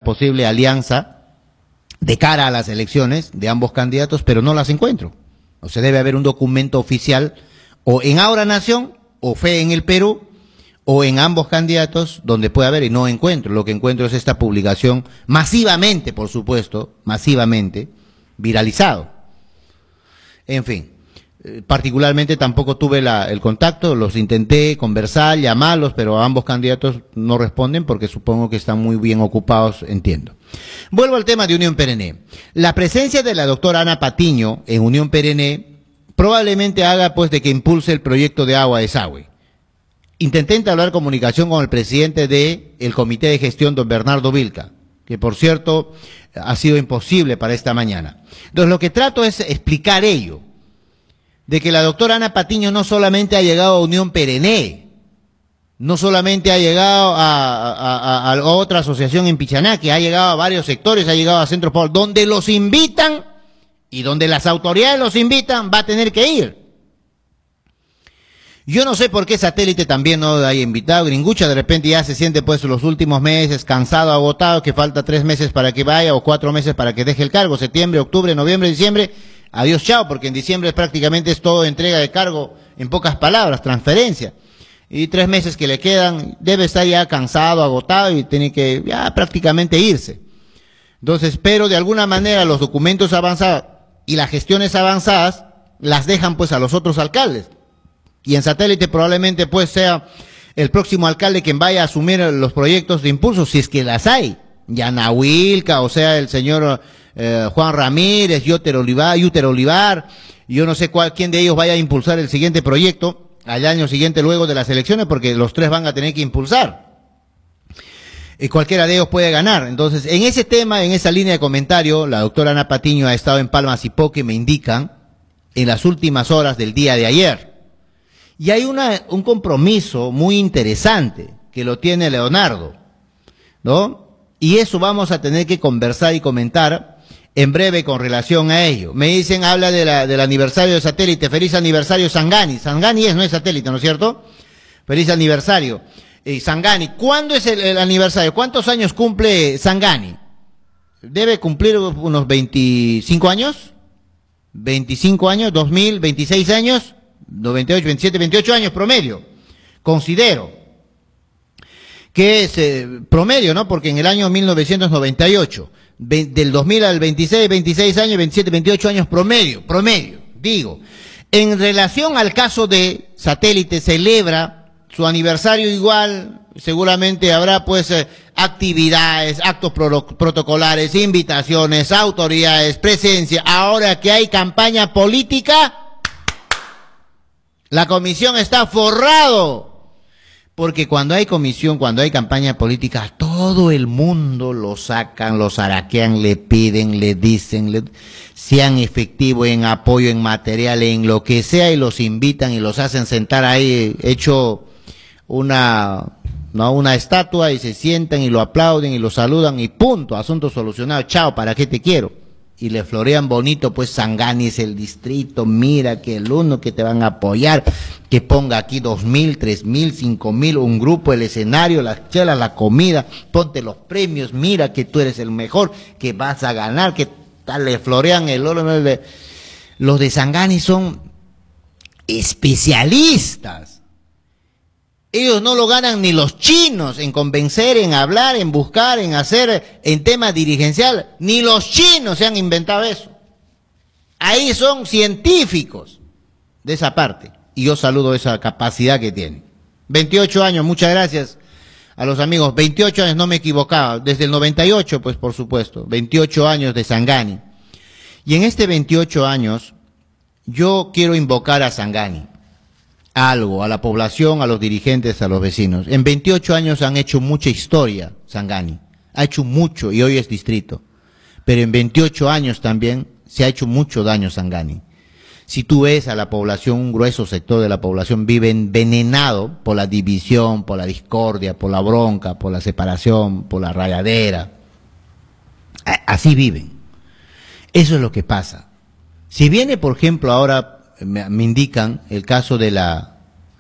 posible alianza de cara a las elecciones de ambos candidatos, pero no las encuentro. O sea, debe haber un documento oficial o en Ahora Nación o Fe en el Perú o en ambos candidatos donde pueda haber, y no encuentro. Lo que encuentro es esta publicación masivamente, por supuesto, masivamente viralizado. En fin, particularmente tampoco tuve el contacto, los intenté conversar, llamarlos, pero ambos candidatos no responden porque supongo que están muy bien ocupados, entiendo. Vuelvo al tema de Unión PRN. La presencia de la doctora Ana Patiño en Unión PRN probablemente haga pues de que impulse el proyecto de agua desagüe. Intenté entablar comunicación con el presidente del Comité de Gestión, don Bernardo Vilca, que por cierto ha sido imposible para esta mañana. Entonces lo que trato es explicar ello, de que la doctora Ana Patiño no solamente ha llegado a Unión PRN, no solamente ha llegado a otra asociación en Pichanaque, ha llegado a varios sectores, ha llegado a centros poblados, donde los invitan y donde las autoridades los invitan, va a tener que ir. Yo no sé por qué Satélite también no haya invitado. Gringucha de repente ya se siente pues los últimos meses cansado, agotado, que falta 3 meses para que vaya o 4 meses para que deje el cargo, septiembre, octubre, noviembre, diciembre. Adiós, chao, porque en diciembre prácticamente es todo entrega de cargo, en pocas palabras, transferencia. Y 3 meses que le quedan, debe estar ya cansado, agotado y tiene que ya prácticamente irse. Entonces, pero de alguna manera los documentos avanzados y las gestiones avanzadas las dejan pues a los otros alcaldes. Y en Satélite probablemente pues sea el próximo alcalde quien vaya a asumir los proyectos de impulso, si es que las hay. Yanahuilca, o sea, el señor Juan Ramírez, Yuter Olivar, yo no sé quién de ellos vaya a impulsar el siguiente proyecto al año siguiente luego de las elecciones, porque los 3 van a tener que impulsar. Y cualquiera de ellos puede ganar. Entonces, en ese tema, en esa línea de comentario, la doctora Ana Patiño ha estado en Palmas y Poque, me indican, en las últimas horas del día de ayer. Y hay un compromiso muy interesante que lo tiene Leonardo, ¿no? Y eso vamos a tener que conversar y comentar en breve con relación a ello. Me dicen, habla del aniversario de Satélite. Feliz aniversario Sangani. Sangani no es Satélite, ¿no es cierto? Feliz aniversario. Sangani, ¿cuándo es el aniversario? ¿Cuántos años cumple Sangani? ¿Debe cumplir unos 25 años? ¿25 años? ¿2000? ¿26 años? 98, 27, 28 años promedio, considero que es promedio, ¿no? Porque en el año 1998, del 2000 al 26, 26 años, 27, 28 años promedio, digo. En relación al caso de Satélite, celebra su aniversario igual, seguramente habrá pues actividades, actos protocolares, invitaciones, autoridades, presencia. Ahora que hay campaña política, la comisión está forrado, porque cuando hay comisión, cuando hay campaña política, todo el mundo lo sacan, los araquean, le piden, le dicen, sean efectivos en apoyo, en material, en lo que sea, y los invitan y los hacen sentar ahí, hecho una estatua, y se sientan y lo aplauden y lo saludan y punto, asunto solucionado, chao, ¿para qué te quiero? Y le florean bonito, pues Sangani es el distrito, mira que el uno que te van a apoyar, que ponga aquí 2.000, 3.000, 5.000, un grupo, el escenario, las chelas, la comida, ponte los premios, mira que tú eres el mejor, que vas a ganar, que tal, le florean el oro. Los de Sangani son especialistas. Ellos no lo ganan ni los chinos en convencer, en hablar, en buscar, en hacer, en tema dirigencial. Ni los chinos se han inventado eso. Ahí son científicos de esa parte. Y yo saludo esa capacidad que tienen. 28 años, muchas gracias a los amigos. 28 años, no me equivocaba. Desde el 98, pues por supuesto. 28 años de Sangani. Y en este 28 años, yo quiero invocar a Sangani. Algo, a la población, a los dirigentes, a los vecinos. En 28 años han hecho mucha historia, Sangani. Ha hecho mucho y hoy es distrito. Pero en 28 años también se ha hecho mucho daño Sangani. Si tú ves a la población, un grueso sector de la población vive envenenado por la división, por la discordia, por la bronca, por la separación, por la rayadera. Así viven. Eso es lo que pasa. Si viene, por ejemplo, ahora me indican el caso de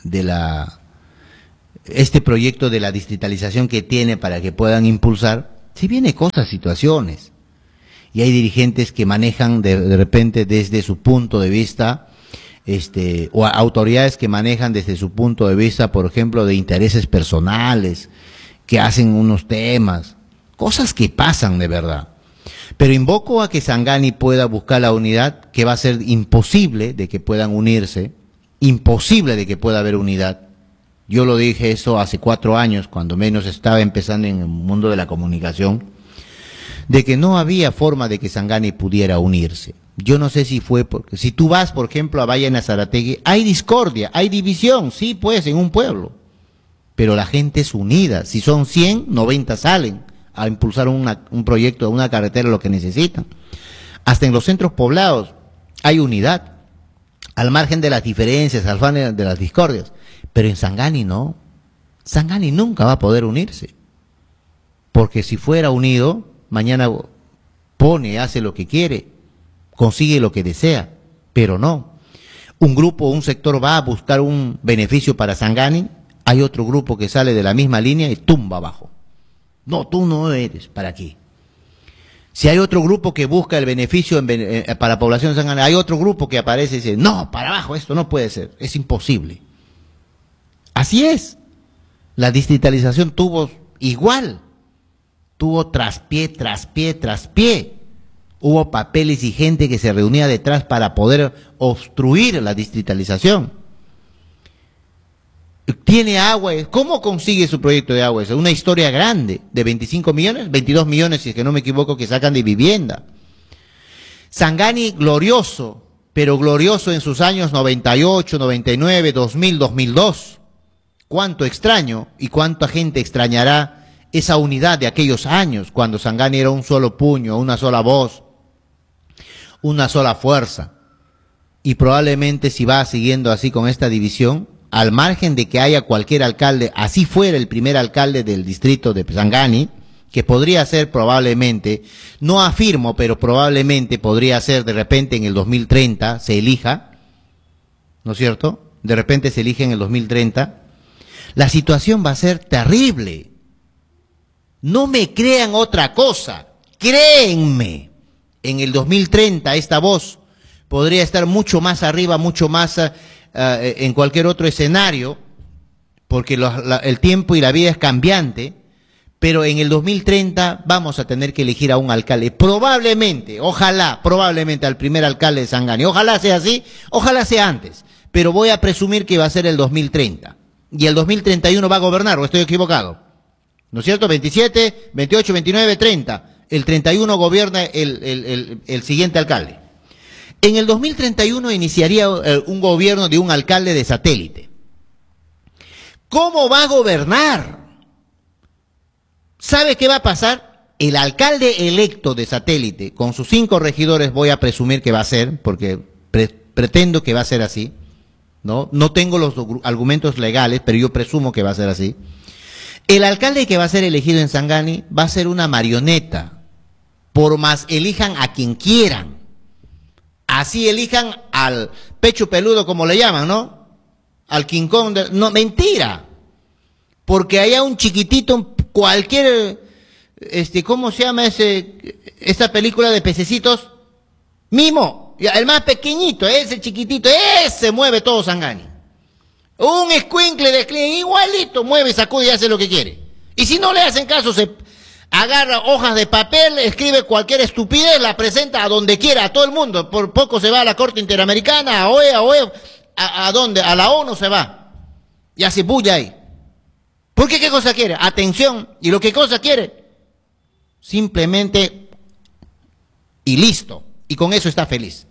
este proyecto de la distritalización que tiene para que puedan impulsar, sí viene cosas, situaciones. Y hay dirigentes que manejan de repente desde su punto de vista, o autoridades que manejan desde su punto de vista, por ejemplo, de intereses personales, que hacen unos temas, cosas que pasan de verdad. Pero invoco a que Sangani pueda buscar la unidad, que va a ser imposible de que puedan unirse, imposible de que pueda haber unidad. Yo lo dije eso hace 4 años, cuando menos estaba empezando en el mundo de la comunicación, de que no había forma de que Sangani pudiera unirse. Yo no sé si fue porque, si tú vas, por ejemplo, a Valle Nazarategui, hay discordia, hay división, sí, pues, en un pueblo, pero la gente es unida. Si son 100, 90 salen a impulsar un proyecto, una carretera, lo que necesitan. Hasta en los centros poblados hay unidad, al margen de las diferencias, al margen de las discordias. Pero en Sangani no. Sangani nunca va a poder unirse. Porque si fuera unido, mañana pone, hace lo que quiere, consigue lo que desea. Pero no. Un grupo, un sector va a buscar un beneficio para Sangani, hay otro grupo que sale de la misma línea y tumba abajo. No, tú no eres, ¿para qué? Si hay otro grupo que busca el beneficio para la población de Sangani, hay otro grupo que aparece y dice, no, para abajo, esto no puede ser, es imposible. Así es. La digitalización tuvo igual, tuvo traspié, traspié, traspié. Hubo papeles y gente que se reunía detrás para poder obstruir la digitalización. Tiene agua, ¿cómo consigue su proyecto de agua? Es una historia grande, de 25 millones, 22 millones, si es que no me equivoco, que sacan de vivienda. Sangani glorioso, pero glorioso en sus años 98, 99, 2000, 2002. Cuánto extraño y cuánta gente extrañará esa unidad de aquellos años, cuando Sangani era un solo puño, una sola voz, una sola fuerza. Y probablemente si va siguiendo así con esta división, al margen de que haya cualquier alcalde, así fuera el primer alcalde del distrito de Sangani, que podría ser probablemente, no afirmo, pero probablemente podría ser de repente en el 2030, se elija, ¿no es cierto? De repente se elige en el 2030, la situación va a ser terrible. No me crean otra cosa, créenme, en el 2030 esta voz podría estar mucho más arriba, mucho más en cualquier otro escenario, porque el tiempo y la vida es cambiante, pero en el 2030 vamos a tener que elegir a un alcalde, probablemente, ojalá, probablemente al primer alcalde de Sangani, ojalá sea así, ojalá sea antes, pero voy a presumir que va a ser el 2030, y el 2031 va a gobernar, ¿o estoy equivocado? ¿No es cierto? 27, 28, 29, 30, el 31 gobierna el siguiente alcalde. En el 2031 iniciaría un gobierno de un alcalde de satélite. ¿Cómo va a gobernar? ¿Sabe qué va a pasar? El alcalde electo de satélite, con sus 5 regidores, voy a presumir que va a ser, porque pretendo que va a ser así, ¿no? No tengo los argumentos legales, pero yo presumo que va a ser así. El alcalde que va a ser elegido en Sangani va a ser una marioneta, por más elijan a quien quieran. Así elijan al pecho peludo, como le llaman, ¿no? Al King Kong. No, mentira. Porque haya un chiquitito, cualquier, ¿cómo se llama esta película de pececitos? Mimo, el más pequeñito, ese chiquitito, ese mueve todo Sangani. Un escuincle de cliente igualito mueve, sacude y hace lo que quiere. Y si no le hacen caso, se agarra hojas de papel, escribe cualquier estupidez, la presenta a donde quiera, a todo el mundo. Por poco se va a la Corte Interamericana, a OEA, ¿a dónde? A la ONU se va. Y hace bulla ahí. ¿Por qué? ¿Qué cosa quiere? Atención. ¿Y lo que cosa quiere? Simplemente y listo. Y con eso está feliz.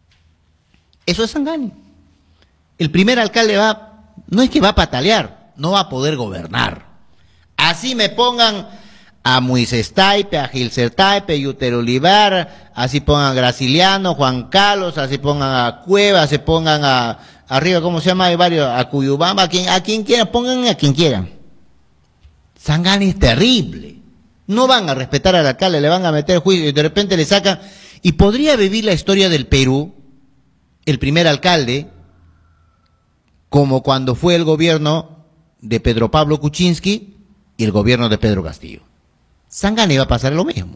Eso es Sangani. El primer alcalde no es que va a patalear, no va a poder gobernar. Así me pongan a Moisés Taipe, a Gilser Taipe, Yuter Olivar, así pongan a Graciliano, Juan Carlos, así pongan a Cueva, se pongan arriba, ¿cómo se llama? Hay varios, a Cuyubamba, a quien quieran, pongan a quien quieran. Sangani es terrible. No van a respetar al alcalde, le van a meter juicio y de repente le sacan. Y podría vivir la historia del Perú, el primer alcalde, como cuando fue el gobierno de Pedro Pablo Kuczynski y el gobierno de Pedro Castillo. Sangane va a pasar lo mismo.